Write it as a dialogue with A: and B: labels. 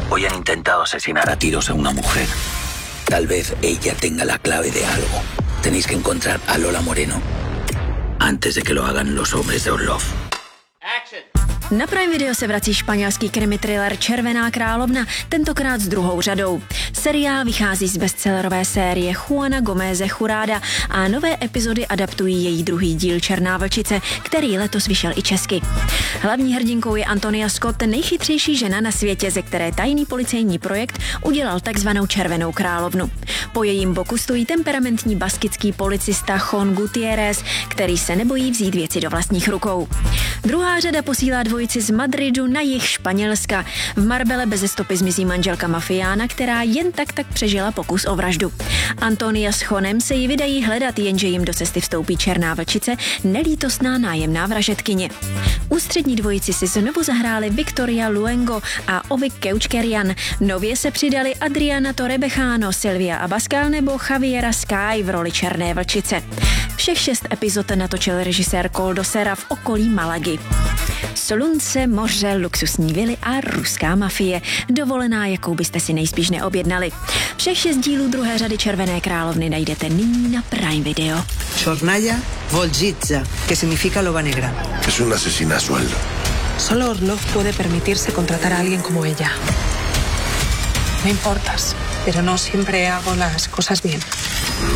A: Hoy han intentado asesinar a tiros a una mujer. Tal vez ella tenga la clave de algo. Tenéis que encontrar a Lola Moreno antes de que lo hagan los hombres de Orlov.
B: Na Prime Video se vrací španělský krimi thriller Červená královna, tentokrát s druhou řadou. Seriál vychází z bestsellerové série Juana Gomeze Churáda a nové epizody adaptují její druhý díl Černá vlčice, který letos vyšel i česky. Hlavní hrdinkou je Antonia Scott, nejchytřejší žena na světě, ze které tajný policejní projekt udělal takzvanou Červenou královnu. Po jejím boku stojí temperamentní baskický policista Jon Gutiérrez, který se nebojí vzít věci do vlastních rukou. Druhá řada posílá dvojici z Madridu na jih Španělska. V Marbelle beze stopy zmizí manželka mafiána, která jen tak přežila pokus o vraždu. Antonia s Jonem se ji vydají hledat, jenže jim do cesty vstoupí Černá vlčice, nelítostná nájemná vražedkyně. Ústřední dvojici si znovu zahráli Victoria Luengo a Ovic Keuchkerian. Nově se přidali Adriana Torrevejano, Silvia Abascal nebo Javiera Sky v roli Černé vlčice. Všech 6 epizod natočil režisér Koldo Serra v okolí Malagy. Slunce, moře, luxusní vily a ruská mafie. Dovolená, jakou byste si nejspíš neobjednali. Všech 6 dílů druhé řady Červené královny najdete nyní na Prime Video.
C: Sornaya Volgitza, que significa loba negra.
D: Es una asesina a sueldo.
E: Solo Orlov puede permitirse contratar a alguien como ella. Me importas, pero no siempre hago las cosas bien.